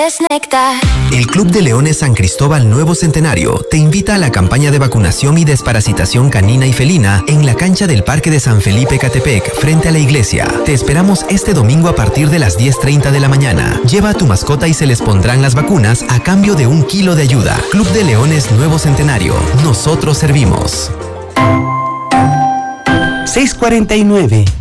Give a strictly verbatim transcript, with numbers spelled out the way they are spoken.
es néctar. El Club de Leones San Cristóbal Nuevo Centenario te invita a la campaña de vacunación y desparasitación canina y felina en la cancha del Parque de San Felipe Catepec, frente a la iglesia. Te esperamos este domingo a partir de las diez treinta de la mañana. Lleva a tu mascota y se les pondrán las vacunas a cambio de un kilo de ayuda. Club de Leones Nuevo Centenario. Nosotros servimos. seis cuarenta y nueve.